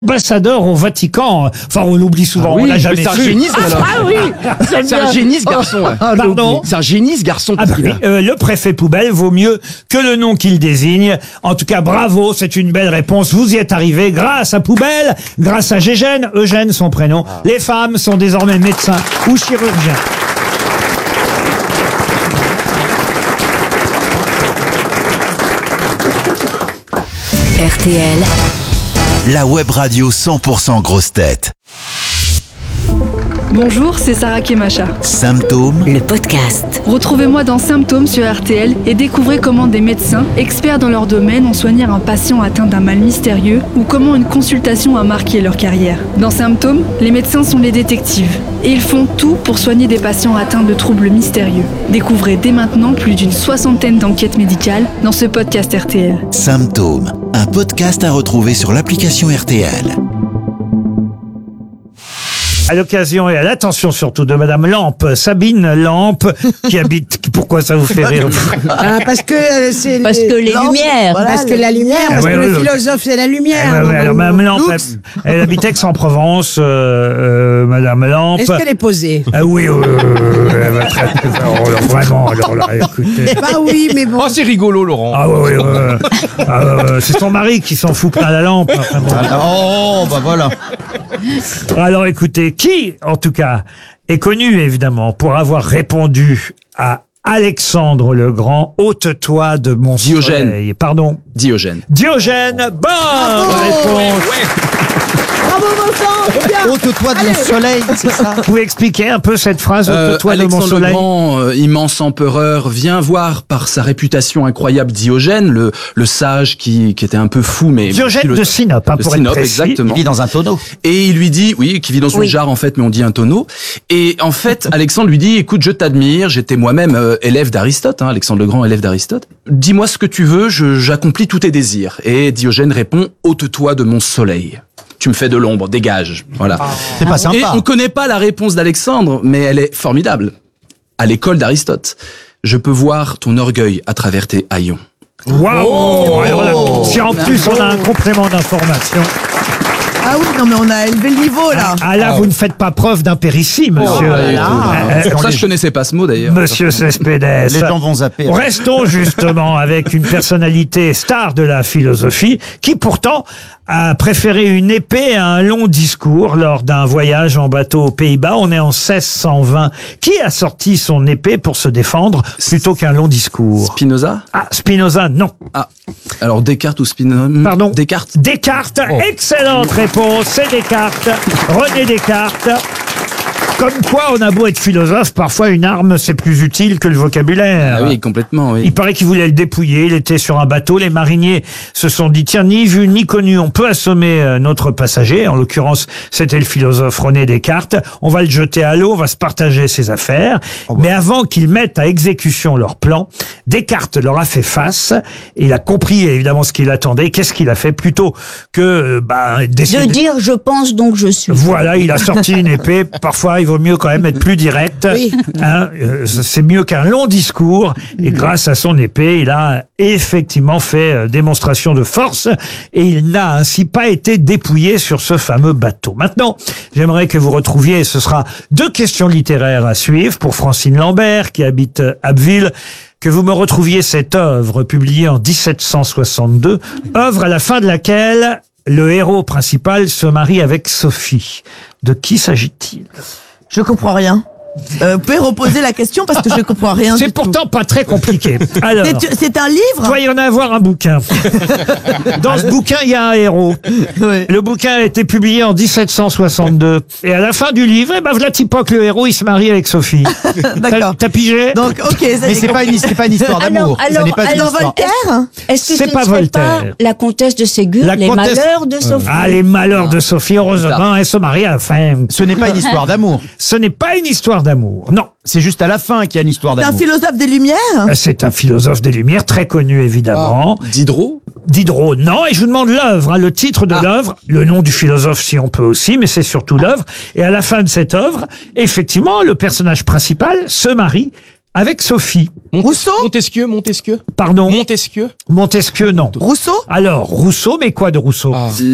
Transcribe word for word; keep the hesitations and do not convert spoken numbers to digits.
ambassadeur au Vatican. Enfin, on l'oublie souvent, Ah oui, on l'a jamais c'est un su. génie, ce ah, gars-là. ah oui, C'est un génie, ce garçon. ouais. Ah, pardon. C'est un génie, ce garçon. Ah bah oui, euh, le préfet poubelle vaut mieux que le nom qu'il désigne. En tout cas, bravo, c'est une belle réponse. Vous y êtes arrivé grâce à Poubelle, grâce à Gégène, Eugène son prénom. Ah. Les femmes sont désormais médecins ou chirurgiens. R T L, la web radio cent pour cent grosse tête. Bonjour, c'est Sarah Kemacha. Symptômes, le podcast. Retrouvez-moi dans Symptômes sur R T L et découvrez comment des médecins, experts dans leur domaine, ont soigné un patient atteint d'un mal mystérieux ou comment une consultation a marqué leur carrière. Dans Symptômes, les médecins sont les détectives et ils font tout pour soigner des patients atteints de troubles mystérieux. Découvrez dès maintenant plus d'une soixantaine d'enquêtes médicales dans ce podcast R T L. Symptômes, un podcast à retrouver sur l'application R T L. À l'occasion et à l'attention surtout de Madame Lampe, Sabine Lampe, qui habite... Pourquoi ça vous fait rire? Ah, parce que euh, c'est Parce les... que les lampes, lumières. voilà, parce que la lumière, parce Ah, ouais, que ouais, le ouais. philosophe c'est la lumière. Eh ben, ouais, alors, Madame Lampe, elle, Lux. elle habite Aix-en-Provence, euh, euh, Madame Lampe. Est-ce qu'elle est posée? Ah oui, euh, elle va très, très, alors, vraiment, alors là, écoutez. Bah oui, mais bon. Oh, c'est rigolo, Laurent. Ah oui, oui, ouais. Ah, euh, c'est son mari qui s'en fout plein la lampe. Enfin, bon. Oh, bah voilà. Alors écoutez, qui, en tout cas, est connu évidemment pour avoir répondu à Alexandre le Grand, ôte-toi de mon Diogène. soleil. Pardon. Diogène. Diogène, bonne réponse. Bravo Vincent, bien. Ôte-toi de mon soleil, c'est ça? Vous pouvez expliquer un peu cette phrase, Euh, ôte-toi de mon Alexandre le soleil? Grand, euh, immense empereur, vient voir par sa réputation incroyable Diogène, le, le sage qui, qui était un peu fou, mais... Diogène le- de Sinope, hein, de pour Sinope, être précis. exactement. Il vit dans un tonneau. Et il lui dit, oui, qui vit dans une Oui. jarre en fait, mais on dit un tonneau. Et en fait, Alexandre lui dit, écoute, je t'admire, j'étais moi-même euh, élève d'Aristote, hein, Alexandre le Grand, élève d'Aristote. Dis-moi ce que tu veux, je, j'accomplis tous tes désirs. Et Diogène répond, ôte-toi de mon soleil. Tu me fais de l'ombre, dégage. Voilà. C'est pas Et sympa. on connaît pas la réponse d'Alexandre, mais elle est formidable. À l'école d'Aristote, je peux voir ton orgueil à travers tes haillons. Waouh! Alors là, si en plus on a un complément d'information. Ah oui, non mais on a élevé le niveau là. Ah là, vous ne faites pas preuve d'impéritie, monsieur. là. Euh, C'est pour ça euh, que je connaissais pas ce mot d'ailleurs. Monsieur Cespedes. Les gens vont zapper. Restons justement avec une personnalité star de la philosophie qui pourtant a préféré une épée à un long discours lors d'un voyage en bateau aux Pays-Bas. On est en seize cent vingt. Qui a sorti son épée pour se défendre plutôt qu'un long discours? Spinoza? Ah, Spinoza, non. Ah, alors Descartes ou Spinoza? Pardon. Descartes. Descartes, excellente réponse, c'est Descartes, René Descartes. Comme quoi, on a beau être philosophe, parfois une arme c'est plus utile que le vocabulaire. Ah oui, complètement, oui. Il paraît qu'il voulait le dépouiller, il était sur un bateau, les mariniers se sont dit, tiens, ni vu ni connu, on peut assommer euh, notre passager, en l'occurrence c'était le philosophe René Descartes, on va le jeter à l'eau, on va se partager ses affaires, mais avant qu'ils mettent à exécution leur plan, Descartes leur a fait face, et il a compris évidemment ce qu'il attendait, qu'est-ce qu'il a fait, plutôt que euh, bah, d'essayer De de- dire je pense donc je suis. Voilà, il a sorti une épée. Parfois, il vaut mieux quand même être plus direct. Oui. Hein, euh, c'est mieux qu'un long discours. Et grâce à son épée, il a effectivement fait euh, démonstration de force. Et il n'a ainsi pas été dépouillé sur ce fameux bateau. Maintenant, j'aimerais que vous retrouviez, et ce sera deux questions littéraires à suivre pour Francine Lambert, qui habite Abbeville, que vous me retrouviez cette œuvre publiée en dix-sept cent soixante-deux, œuvre à la fin de laquelle le héros principal se marie avec Sophie. De qui s'agit-il? Je comprends rien. Euh, vous pouvez reposer la question parce que je comprends rien. C'est du pourtant pas très compliqué. tout. Alors, C'est- C'est un livre. il doit y en avoir un bouquin. Dans ce bouquin, il y a un héros. Ouais. Le bouquin a été publié en dix-sept cent soixante-deux. Et à la fin du livre, eh ben, voilà que le héros, il se marie avec Sophie. D'accord. T'as- T'as pigé? Donc ok. ça, Mais j'ai c'est pas une, c'est pas une histoire d'amour. Alors, Ça n'est pas une Alors histoire. Voltaire. Est-ce que C'est ce pas ne serait Voltaire. pas la comtesse de Ségur, La les comtesse- malheurs de Sophie? Ah, les malheurs de Sophie, heureusement, elle se marie à la fin. Ce n'est pas une histoire d'amour. Ce n'est pas une histoire d'amour. Non. C'est juste à la fin qu'il y a une histoire C'est un d'amour. philosophe des Lumières. C'est un philosophe des Lumières, très connu évidemment. Diderot? Diderot, non, et je vous demande l'œuvre, hein, le titre de l'œuvre, le nom du philosophe si on peut aussi, mais c'est surtout l'œuvre. Et à la fin de cette œuvre, effectivement, le personnage principal se marie avec Sophie. Rousseau. Montesquieu, Montesquieu. Pardon, Montesquieu. Montesquieu, non. Rousseau. Alors, Rousseau, mais quoi de Rousseau? Ah.